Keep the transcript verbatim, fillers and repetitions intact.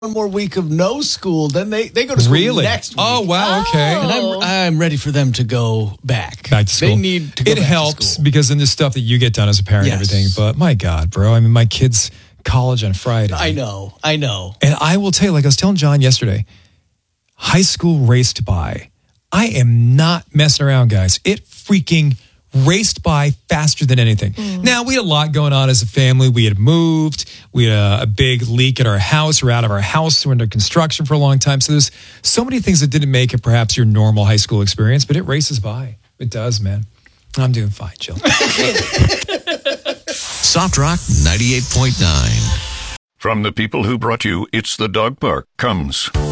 one more week of no school. Then they, they go to school really? next week. Oh, wow. Okay. And I'm, I'm ready for them to go back. Back to school. They need to go It back helps to school. because then there's stuff that you get done as a parent Yes. and everything. But my God, bro. I mean, my kid's college on Friday. I know. I know. And I will tell you, like I was telling John yesterday, high school raced by. I am not messing around, guys. It freaking raced by faster than anything. Mm. Now, we had a lot going on as a family. We had moved. We had a, a big leak at our house. We're out of our house. We're under construction for a long time. So there's so many things that didn't make it perhaps your normal high school experience, but it races by. It does, man. I'm doing fine, Jill. Soft Rock ninety-eight point nine. From the people who brought you It's the Dog Park comes